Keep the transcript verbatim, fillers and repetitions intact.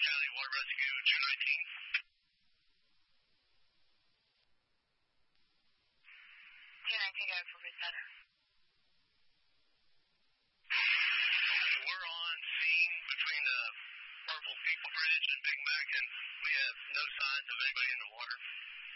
County Water Rescue two nineteen. two nineteen, go for Center. We're on scene between the Purple People Bridge and Big Mac, and we have no signs of anybody in the water.